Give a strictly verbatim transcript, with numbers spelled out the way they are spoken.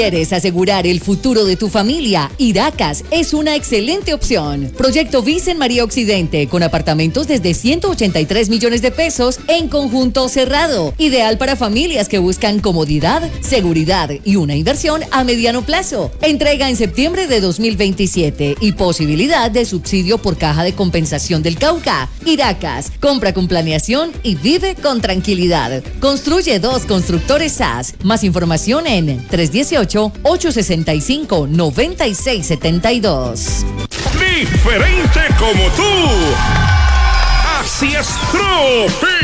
¿Quieres asegurar el futuro de tu familia? Iracas es una excelente opción. Proyecto Vicen María Occidente, con apartamentos desde ciento ochenta y tres millones de pesos en conjunto cerrado. Ideal para familias que buscan comodidad, seguridad y una inversión a mediano plazo. Entrega en septiembre de dos mil veintisiete y posibilidad de subsidio por caja de compensación del Cauca. Iracas, compra con planeación y vive con tranquilidad. Construye dos constructores S A S. Más información en tres uno ocho, ocho seis cinco, nueve seis siete dos. Diferente como tú. Así es, Tropi.